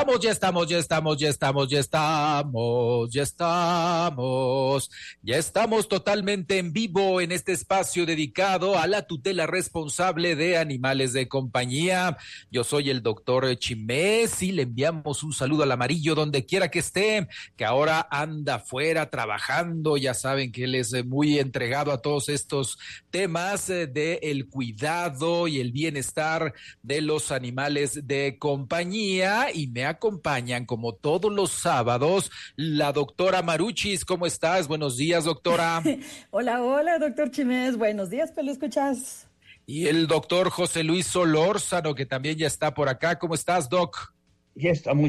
Ya estamos totalmente en vivo en este espacio dedicado a la tutela responsable de animales de compañía. Yo soy el doctor Chimés y le enviamos un saludo al amarillo donde quiera que esté, que ahora anda afuera trabajando. Ya saben que él es muy entregado a todos estos temas de el cuidado y el bienestar de los animales de compañía, y me acompañan como todos los sábados la doctora Maruchis. ¿Cómo estás? Buenos días, doctora. Hola, doctor Chimés. Buenos días, escuchas. Y el doctor José Luis Solórzano, que también ya está por acá. ¿Cómo estás, doc? Ya estamos.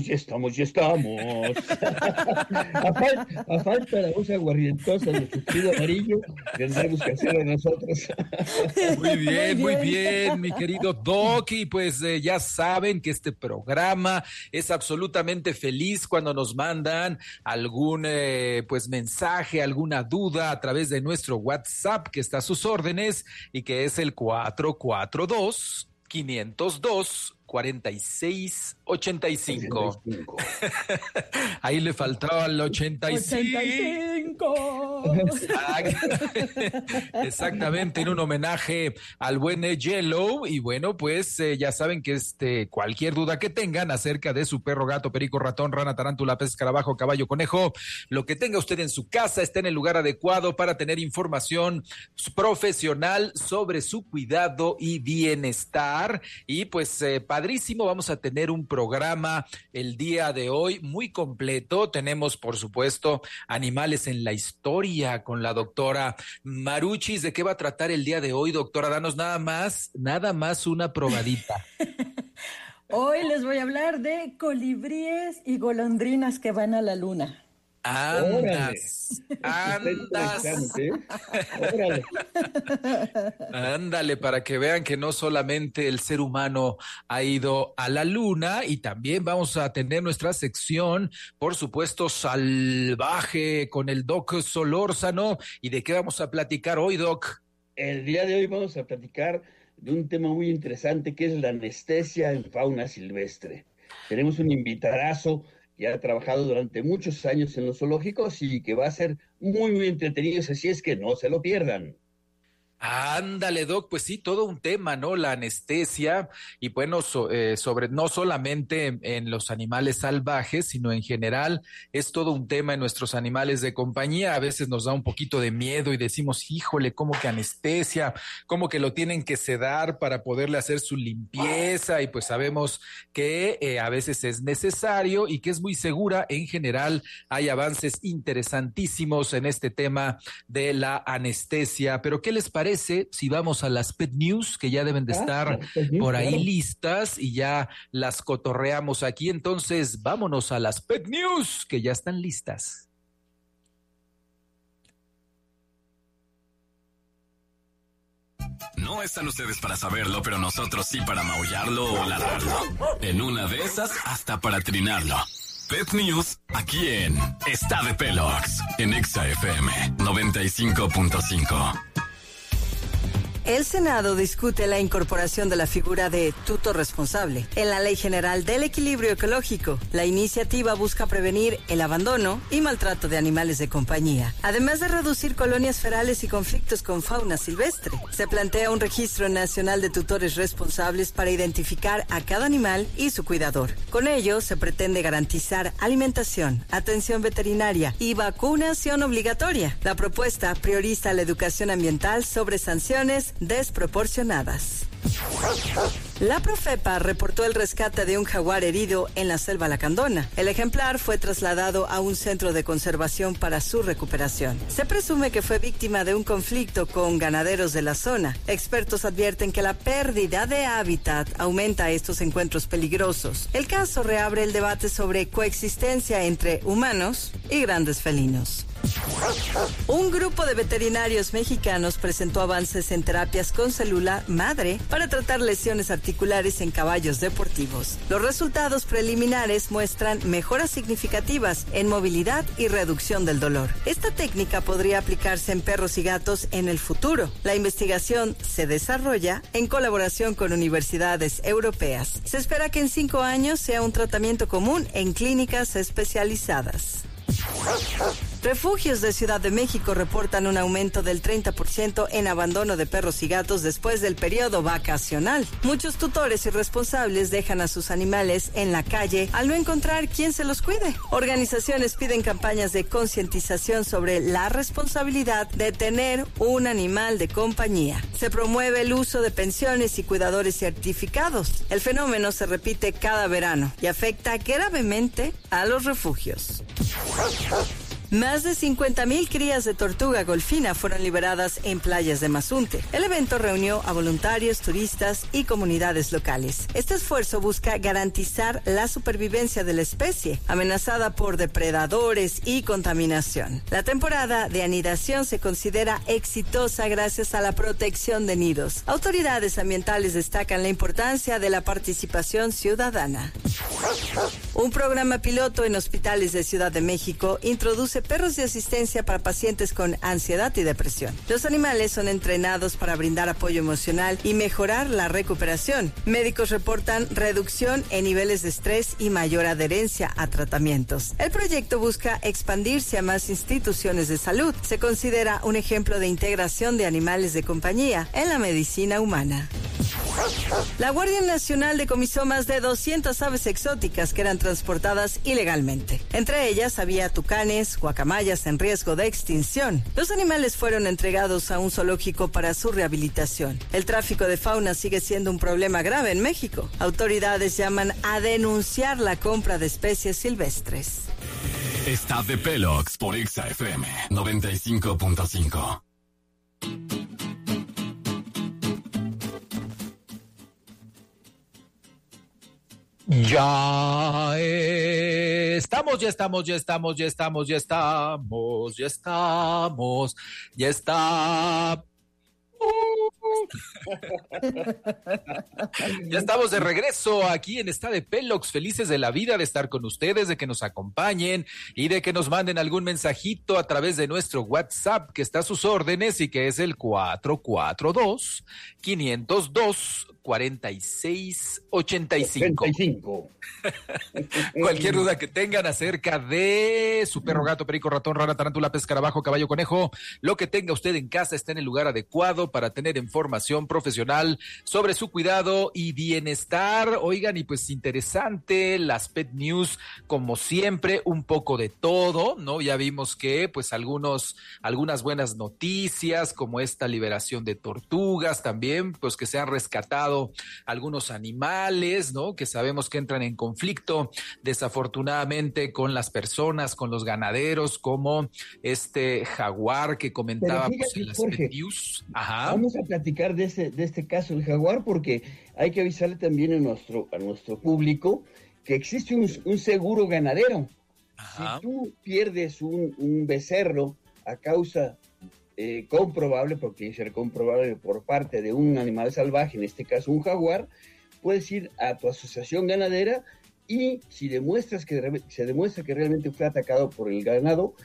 A falta de la voz aguardientosa de Fustido Amarillo, tendremos que hacer a nosotros. Muy bien, mi querido Doc. Y pues ya saben que este programa es absolutamente feliz cuando nos mandan algún mensaje, alguna duda a través de nuestro WhatsApp, que está a sus órdenes y que es el 442-502-4685. Ahí le faltaba el 85. Exactamente, en un homenaje al buen Yellow. Y bueno, pues ya saben que cualquier duda que tengan acerca de su perro, gato, perico, ratón, rana, tarántula, pez, escarabajo, caballo, conejo, lo que tenga usted en su casa está en el lugar adecuado para tener información profesional sobre su cuidado y bienestar. Y pues padrísimo, vamos a tener un programa el día de hoy muy completo. Tenemos, por supuesto, animales en la historia con la doctora Maruchis. ¿De qué va a tratar el día de hoy, doctora? Danos nada más una probadita. Hoy les voy a hablar de colibríes y golondrinas que van a la luna. Andas. Órale. Ándale, para que vean que no solamente el ser humano ha ido a la luna, y también vamos a tener nuestra sección, por supuesto, salvaje con el doc Solórzano. ¿Y de qué vamos a platicar hoy, doc? El día de hoy vamos a platicar de un tema muy interesante que es la anestesia en fauna silvestre. Tenemos un invitadazo que ha trabajado durante muchos años en los zoológicos y que va a ser muy entretenido, así es que no se lo pierdan. Ándale, doc, pues sí, todo un tema, ¿no? La anestesia, y bueno, sobre no solamente en los animales salvajes, sino en general, es todo un tema en nuestros animales de compañía. A veces nos da un poquito de miedo y decimos, híjole, ¿cómo que anestesia? ¿Cómo que lo tienen que sedar para poderle hacer su limpieza? Y pues sabemos que a veces es necesario y que es muy segura. En general, hay avances interesantísimos en este tema de la anestesia. Pero ¿qué les parece si vamos a las Pet News, que ya deben de estar por ahí listas, y ya las cotorreamos aquí? Entonces, vámonos a las Pet News, que ya están listas. No están ustedes para saberlo, pero nosotros sí para maullarlo o ladrarlo. En una de esas, hasta para trinarlo. Pet News, aquí en Está de Pelox, en Exa FM 95.5. El Senado discute la incorporación de la figura de tutor responsable en la Ley General del Equilibrio Ecológico. La iniciativa busca prevenir el abandono y maltrato de animales de compañía, además de reducir colonias ferales y conflictos con fauna silvestre. Se plantea un registro nacional de tutores responsables para identificar a cada animal y su cuidador. Con ello, se pretende garantizar alimentación, atención veterinaria y vacunación obligatoria. La propuesta prioriza la educación ambiental sobre sanciones desproporcionadas. La Profepa reportó el rescate de un jaguar herido en la selva lacandona. El ejemplar fue trasladado a un centro de conservación para su recuperación. Se presume que fue víctima de un conflicto con ganaderos de la zona. Expertos advierten que la pérdida de hábitat aumenta estos encuentros peligrosos. El caso reabre el debate sobre coexistencia entre humanos y grandes felinos. Un grupo de veterinarios mexicanos presentó avances en terapias con célula madre para tratar lesiones articulares en caballos deportivos. Los resultados preliminares muestran mejoras significativas en movilidad y reducción del dolor. Esta técnica podría aplicarse en perros y gatos en el futuro. La investigación se desarrolla en colaboración con universidades europeas. Se espera que en 5 años sea un tratamiento común en clínicas especializadas. Refugios de Ciudad de México reportan un aumento del 30% en abandono de perros y gatos después del periodo vacacional. Muchos tutores y responsables dejan a sus animales en la calle al no encontrar quien se los cuide. Organizaciones piden campañas de concientización sobre la responsabilidad de tener un animal de compañía. Se promueve el uso de pensiones y cuidadores certificados. El fenómeno se repite cada verano y afecta gravemente a los refugios. Más de 50,000 crías de tortuga golfina fueron liberadas en playas de Mazunte. El evento reunió a voluntarios, turistas y comunidades locales. Este esfuerzo busca garantizar la supervivencia de la especie, amenazada por depredadores y contaminación. La temporada de anidación se considera exitosa gracias a la protección de nidos. Autoridades ambientales destacan la importancia de la participación ciudadana. Un programa piloto en hospitales de Ciudad de México introduce perros de asistencia para pacientes con ansiedad y depresión. Los animales son entrenados para brindar apoyo emocional y mejorar la recuperación. Médicos reportan reducción en niveles de estrés y mayor adherencia a tratamientos. El proyecto busca expandirse a más instituciones de salud. Se considera un ejemplo de integración de animales de compañía en la medicina humana. La Guardia Nacional decomisó más de 200 aves exóticas que eran transportadas ilegalmente. Entre ellas había tucanes, guacamayas en riesgo de extinción. Los animales fueron entregados a un zoológico para su rehabilitación. El tráfico de fauna sigue siendo un problema grave en México. Autoridades llaman a denunciar la compra de especies silvestres. Está de Pelox por Exa FM 95.5. Ya estamos. Ya estamos de regreso aquí en Está de Pelox, felices de la vida de estar con ustedes, de que nos acompañen y de que nos manden algún mensajito a través de nuestro WhatsApp que está a sus órdenes y que es el 442-502-4685. Cualquier duda que tengan acerca de su perro, gato, perico, ratón, rana, tarántula, pez, escarabajo, caballo, conejo, lo que tenga usted en casa está en el lugar adecuado para tener información profesional sobre su cuidado y bienestar. Oigan, y pues interesante, las Pet News, como siempre, un poco de todo, ¿no? Ya vimos que pues algunas buenas noticias, como esta liberación de tortugas también, pues que se han rescatado algunos animales, ¿no? Que sabemos que entran en conflicto, desafortunadamente, con las personas, con los ganaderos, como este jaguar que comentábamos en las Pet News. Ajá. Vamos a platicar de este caso del jaguar, porque hay que avisarle también a nuestro público que existe un seguro ganadero. Ajá. Si tú pierdes un becerro a causa comprobable, porque tiene que ser comprobable por parte de un animal salvaje, en este caso un jaguar, puedes ir a tu asociación ganadera y si se demuestra que realmente fue atacado por el ganado,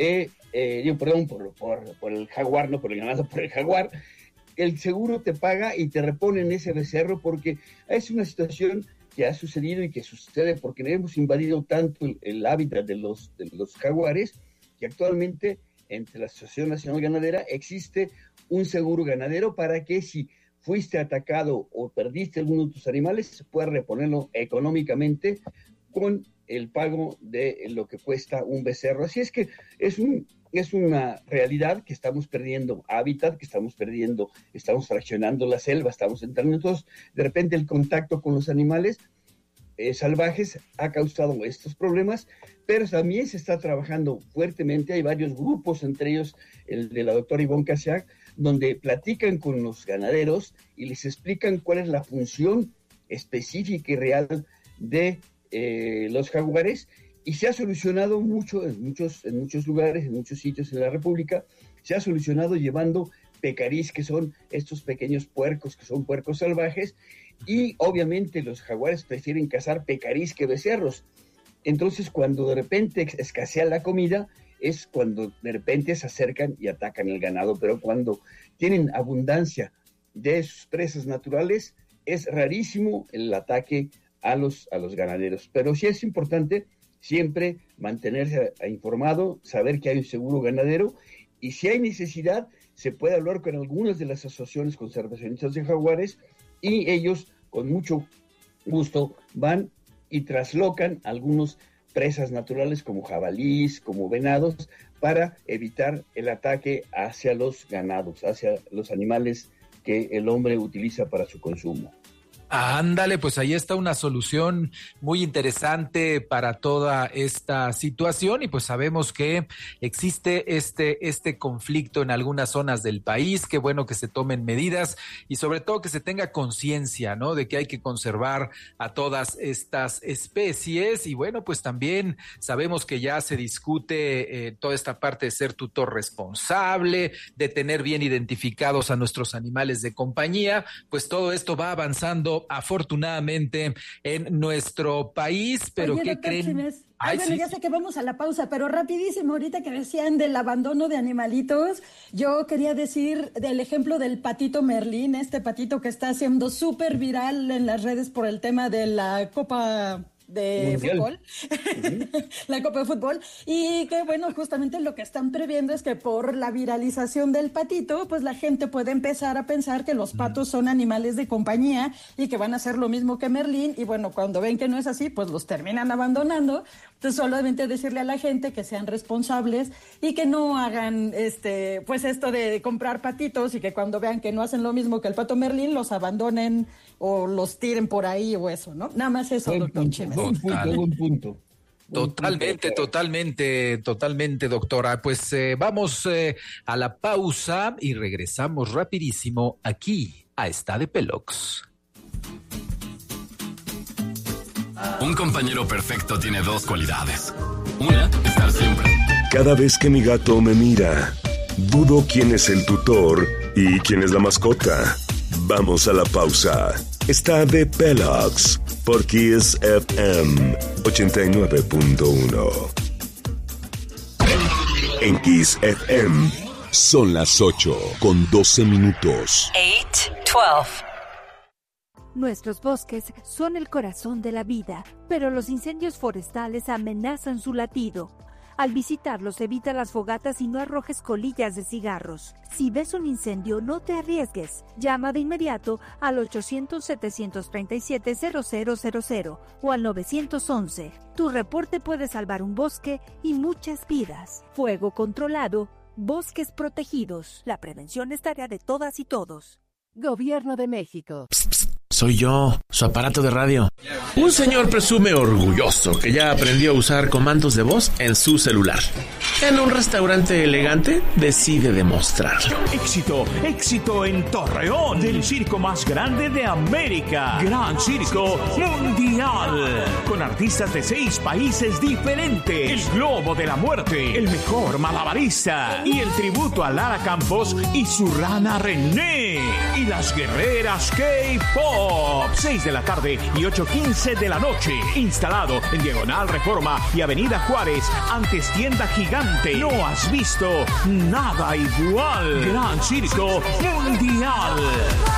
por el jaguar, no por el ganado, por el jaguar, el seguro te paga y te reponen ese becerro, porque es una situación que ha sucedido y que sucede porque hemos invadido tanto el hábitat de los jaguares, que actualmente entre la Asociación Nacional Ganadera existe un seguro ganadero para que si fuiste atacado o perdiste alguno de tus animales, se pueda reponerlo económicamente con el pago de lo que cuesta un becerro. Así es que es una realidad que estamos perdiendo hábitat, que estamos fraccionando la selva, estamos entrando. Entonces, de repente el contacto con los animales salvajes ha causado estos problemas, pero también se está trabajando fuertemente. Hay varios grupos, entre ellos el de la doctora Ivonne Casiac, donde platican con los ganaderos y les explican cuál es la función específica y real de los jaguares, y se ha solucionado mucho en muchos lugares, en muchos sitios en la República, se ha solucionado llevando pecarís, que son estos pequeños puercos, que son puercos salvajes, y obviamente los jaguares prefieren cazar pecarís que becerros. Entonces, cuando de repente escasea la comida, es cuando de repente se acercan y atacan el ganado, pero cuando tienen abundancia de sus presas naturales, es rarísimo el ataque a los ganaderos. Pero sí es importante siempre mantenerse informado, saber que hay un seguro ganadero, y si hay necesidad, se puede hablar con algunas de las asociaciones conservacionistas de jaguares, y ellos con mucho gusto van y traslocan algunos presas naturales como jabalís, como venados, para evitar el ataque hacia los ganados, hacia los animales que el hombre utiliza para su consumo. Ándale, pues ahí está una solución muy interesante para toda esta situación, y pues sabemos que existe este conflicto en algunas zonas del país. Qué bueno que se tomen medidas y sobre todo que se tenga conciencia, ¿no?, de que hay que conservar a todas estas especies. Y bueno, pues también sabemos que ya se discute toda esta parte de ser tutor responsable, de tener bien identificados a nuestros animales de compañía. Pues todo esto va avanzando afortunadamente en nuestro país, pero oye, ¿qué doctor creen? Chines, bueno, sí, ya sé que vamos a la pausa, pero rapidísimo, ahorita que decían del abandono de animalitos, yo quería decir del ejemplo del patito Merlín, este patito que está haciendo súper viral en las redes por el tema de la Copa de Mundial. Fútbol, la Copa de Fútbol, y que bueno, justamente lo que están previendo es que por la viralización del patito, pues la gente puede empezar a pensar que los patos son animales de compañía y que van a hacer lo mismo que Merlín, y bueno, cuando ven que no es así, pues los terminan abandonando. Entonces solamente decirle a la gente que sean responsables y que no hagan pues esto de comprar patitos, y que cuando vean que no hacen lo mismo que el pato Merlín, los abandonen o los tiren por ahí o eso, ¿no? Nada más eso, doctor Chines. Buen punto. Totalmente, doctora. Pues vamos a la pausa y regresamos rapidísimo aquí a Está de Pelox. Un compañero perfecto tiene dos cualidades. Una, estar siempre. Cada vez que mi gato me mira, dudo quién es el tutor y quién es la mascota. Vamos a la pausa. Está de Pelox por Kiss FM 89.1. En Kiss FM son las 8:12 minutos. 8:12. Nuestros bosques son el corazón de la vida, pero los incendios forestales amenazan su latido. Al visitarlos, evita las fogatas y no arrojes colillas de cigarros. Si ves un incendio, no te arriesgues. Llama de inmediato al 800-737-0000 o al 911. Tu reporte puede salvar un bosque y muchas vidas. Fuego controlado, bosques protegidos. La prevención es tarea de todas y todos. Gobierno de México. Psst, psst. Soy yo, su aparato de radio. Un señor presume orgulloso que ya aprendió a usar comandos de voz en su celular. En un restaurante elegante decide demostrarlo. Éxito en Torreón, del circo más grande de América. Gran Circo Mundial. Con artistas de 6 países diferentes. El Globo de la Muerte, el mejor malabarista y el tributo a Lara Campos y su rana René. Y las guerreras K-Pop. 6 de la tarde y 8:15 de la noche. Instalado en Diagonal Reforma y Avenida Juárez, antes tienda gigante. No has visto nada igual. Gran Circo Mundial.